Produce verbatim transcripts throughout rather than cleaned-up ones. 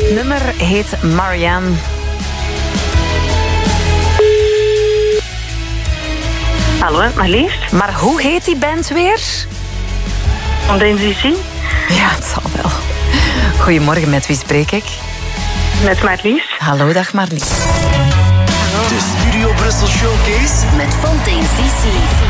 Het nummer heet Marianne. Hallo, Marlies. Maar hoe heet die band weer? Fontaines D C. Ja, het zal wel. Goedemorgen, met wie spreek ik? Met Marlies. Hallo, dag Marlies. Hallo. De Studio Brussel Showcase met Fontaines D C.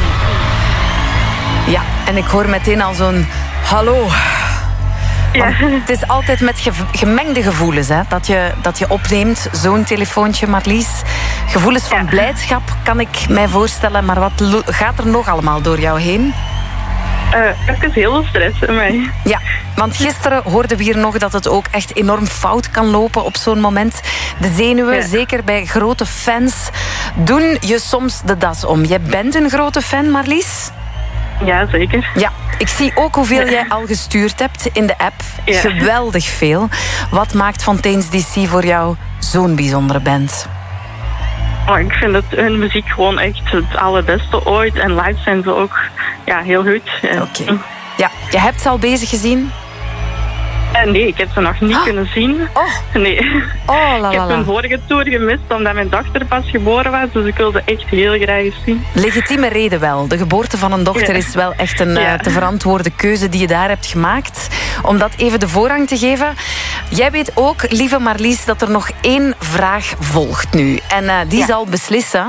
Ja, en ik hoor meteen al zo'n hallo. Ja. Het is altijd met ge- gemengde gevoelens hè, dat, je, dat je opneemt, zo'n telefoontje, Marlies. Gevoelens van ja. blijdschap kan ik mij voorstellen, maar wat lo- gaat er nog allemaal door jou heen? Uh, even heel veel stress in mij. Ja, want gisteren hoorden we hier nog dat het ook echt enorm fout kan lopen op zo'n moment. De zenuwen, ja. zeker bij grote fans, doen je soms de das om. Jij bent een grote fan, Marlies? Ja, zeker. Ja, ik zie ook hoeveel ja. jij al gestuurd hebt in de app. Ja. Geweldig veel. Wat maakt Fontaines D C voor jou zo'n bijzondere band? Oh, ik vind het, hun muziek gewoon echt het allerbeste ooit. En live zijn ze ook ja, heel goed. Oké. Okay. Ja, je hebt ze al bezig gezien? Uh, nee, ik heb ze nog niet oh. kunnen zien. Oh. Nee. Oh, la, la, ik heb la. hun vorige tour gemist omdat mijn dochter pas geboren was. Dus ik wilde echt heel graag eens zien. Legitieme reden wel. De geboorte van een dochter ja. is wel echt een ja. uh, te verantwoorde keuze die je daar hebt gemaakt. Om dat even de voorrang te geven. Jij weet ook, lieve Marlies, dat er nog één vraag volgt nu. En uh, die ja. zal beslissen.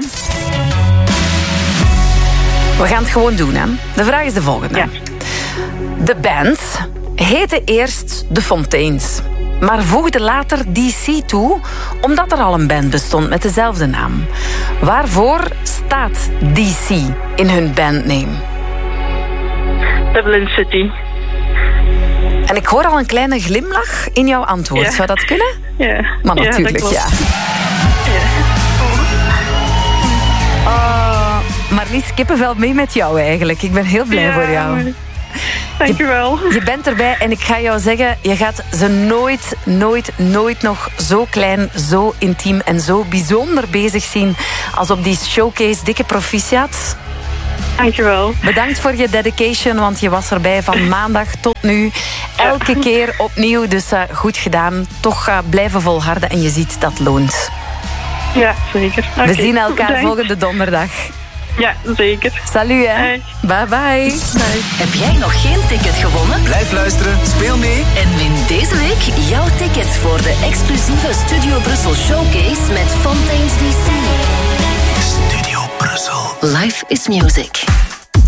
We gaan het gewoon doen, hè. De vraag is de volgende. Ja. De band heette eerst de Fontaines, maar voegde later D C toe, omdat er al een band bestond met dezelfde naam. Waarvoor staat D C in hun bandname? Dublin City. En ik hoor al een kleine glimlach in jouw antwoord. Ja. Zou dat kunnen? Ja. Maar natuurlijk, ja. ja. Oh, Marlies, kippenvel mee met jou eigenlijk. Ik ben heel blij ja, voor jou. Maar... Dankjewel. Je, je bent erbij en ik ga jou zeggen, je gaat ze nooit, nooit, nooit nog zo klein, zo intiem en zo bijzonder bezig zien als op die showcase. Dikke proficiat. Dankjewel. Bedankt voor je dedication, want je was erbij van maandag tot nu. Elke ja. keer opnieuw, dus uh, goed gedaan. Toch uh, blijven volharden en je ziet dat loont. Ja, zeker. Okay. We zien elkaar Bedankt. volgende donderdag. Ja, zeker. Salut, hè. Hey. Bye, bye. Bye. Heb jij nog geen ticket gewonnen? Blijf luisteren, speel mee. En win deze week jouw ticket voor de exclusieve Studio Brussel Showcase met Fontaines D C. Studio Brussel. Life is music.